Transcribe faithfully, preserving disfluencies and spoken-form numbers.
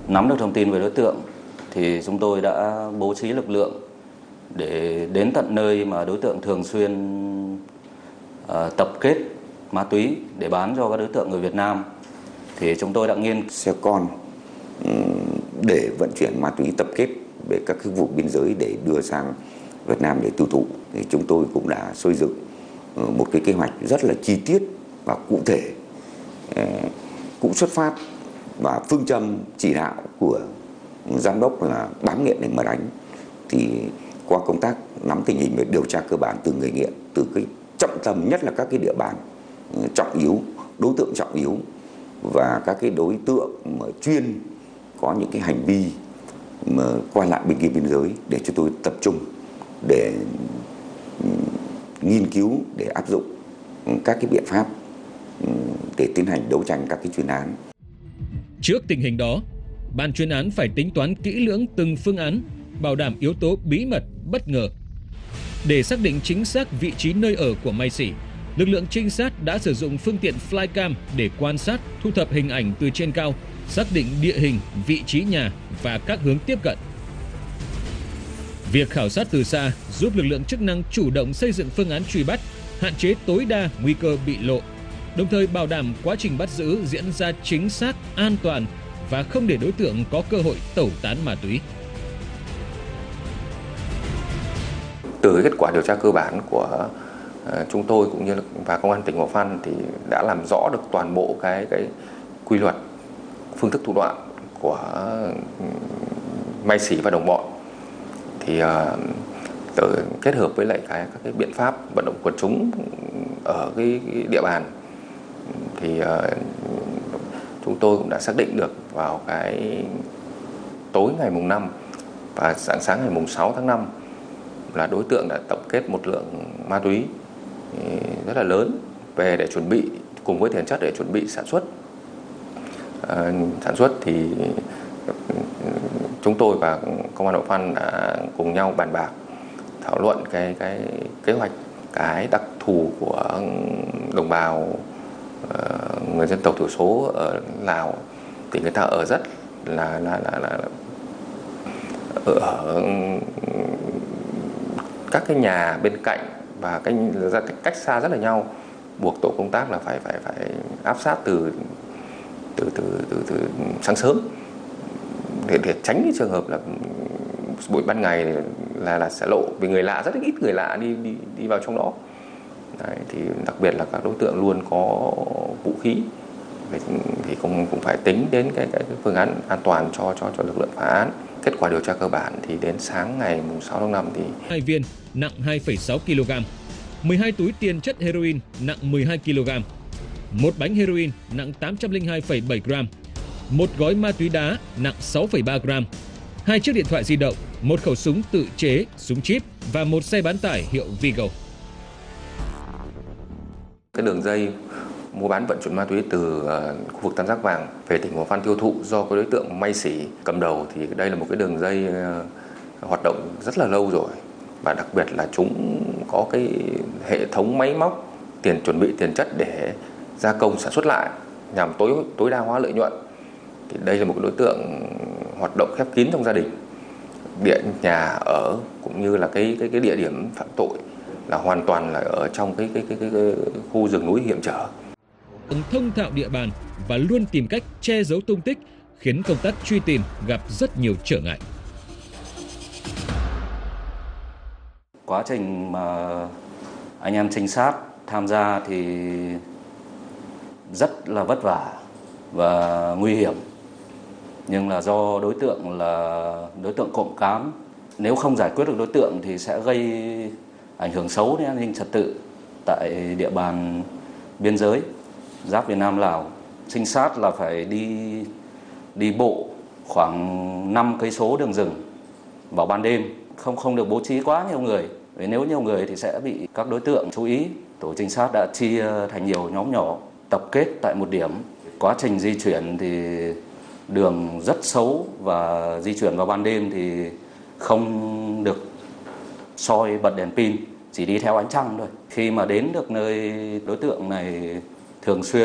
nắm được thông tin về đối tượng thì chúng tôi đã bố trí lực lượng để đến tận nơi mà đối tượng thường xuyên uh, tập kết ma túy để bán cho các đối tượng người Việt Nam. Thì chúng tôi đã nghiên xe con để vận chuyển ma túy tập kết về các cái vùng biên giới để đưa sang Việt Nam để tiêu thụ. Thì chúng tôi cũng đã xây dựng một cái kế hoạch rất là chi tiết và cụ thể, cũng xuất phát và phương châm chỉ đạo của giám đốc là bám nghiện để mà đánh. Thì qua công tác nắm tình hình về điều tra cơ bản từ người nghiện, từ cái trọng tâm nhất là các cái địa bàn trọng yếu, đối tượng trọng yếu và các cái đối tượng mà chuyên có những cái hành vi mà qua lại bên kia biên giới, để cho tôi tập trung để nghiên cứu, để áp dụng các cái biện pháp để tiến hành đấu tranh các cái chuyên án. Trước tình hình đó, ban chuyên án phải tính toán kỹ lưỡng từng phương án, bảo đảm yếu tố bí mật, bất ngờ. Để xác định chính xác vị trí nơi ở của Mai Sỉ, lực lượng trinh sát đã sử dụng phương tiện flycam để quan sát, thu thập hình ảnh từ trên cao, xác định địa hình, vị trí nhà và các hướng tiếp cận. Việc khảo sát từ xa giúp lực lượng chức năng chủ động xây dựng phương án truy bắt, hạn chế tối đa nguy cơ bị lộ, đồng thời bảo đảm quá trình bắt giữ diễn ra chính xác, an toàn và không để đối tượng có cơ hội tẩu tán ma túy. Từ kết quả điều tra cơ bản của uh, chúng tôi cũng như là, và công an tỉnh Hủa Phăn thì đã làm rõ được toàn bộ cái cái quy luật, phương thức thủ đoạn của uh, Mai Sỉ và đồng bọn. Thì uh, từ, kết hợp với lại cái các cái biện pháp vận động quần chúng ở cái, cái địa bàn thì uh, chúng tôi cũng đã xác định được vào cái tối ngày mùng năm và sáng sáng ngày mùng sáu tháng năm là đối tượng đã tập kết một lượng ma túy rất là lớn về để chuẩn bị cùng với tiền chất để chuẩn bị sản xuất. À, sản xuất thì chúng tôi và công an Hủa Phăn đã cùng nhau bàn bạc thảo luận cái cái kế hoạch, cái đặc thù của đồng bào uh, người dân tộc thiểu số ở Lào, thì người ta ở rất là là là, là ở các cái nhà bên cạnh và cái ra cách xa rất là nhau, buộc tổ công tác là phải phải phải áp sát từ từ từ từ, từ sáng sớm để, để tránh cái trường hợp là buổi ban ngày là là sẽ lộ, vì người lạ, rất ít người lạ đi đi đi vào trong đó. Đấy, thì đặc biệt là các đối tượng luôn có vũ khí thì cũng cũng phải tính đến cái, cái, cái phương án an toàn cho cho cho lực lượng phá án. Kết quả điều tra cơ bản thì đến sáng ngày sáu tháng năm thì hai viên nặng hai phẩy sáu ki lô gam, mười hai túi tiền chất heroin nặng mười hai ki lô gam, một bánh heroin nặng tám trăm lẻ hai phẩy bảy gam, một gói ma túy đá nặng sáu phẩy ba gam, hai chiếc điện thoại di động, một khẩu súng tự chế, súng chip và một xe bán tải hiệu Vigo. Cái đường dây mua bán vận chuyển ma túy từ uh, khu vực Tam Giác Vàng về tỉnh Hủa Phăn tiêu thụ do cái đối tượng Mai Sỉ cầm đầu, thì đây là một cái đường dây uh, hoạt động rất là lâu rồi, và đặc biệt là chúng có cái hệ thống máy móc, tiền chuẩn bị tiền chất để gia công sản xuất lại nhằm tối tối đa hóa lợi nhuận. Thì đây là một cái đối tượng hoạt động khép kín trong gia đình, địa nhà ở cũng như là cái cái cái địa điểm phạm tội là hoàn toàn là ở trong cái cái cái, cái, cái khu rừng núi hiểm trở. Ông thông thạo địa bàn và luôn tìm cách che giấu tung tích, khiến công tác truy tìm gặp rất nhiều trở ngại. Quá trình mà anh em trinh sát tham gia thì rất là vất vả và nguy hiểm. Nhưng là do đối tượng là đối tượng cộng cán, nếu không giải quyết được đối tượng thì sẽ gây ảnh hưởng xấu đến an ninh trật tự tại địa bàn biên giới giáp Việt Nam Lào. Trinh sát là phải đi đi bộ khoảng năm cây số đường rừng vào ban đêm, không không được bố trí quá nhiều người. Vì nếu nhiều người thì sẽ bị các đối tượng chú ý. Tổ trinh sát đã chia thành nhiều nhóm nhỏ tập kết tại một điểm. Quá trình di chuyển thì đường rất xấu và di chuyển vào ban đêm thì không được soi bật đèn pin, chỉ đi theo ánh trăng thôi. Khi mà đến được nơi đối tượng này thường xuyên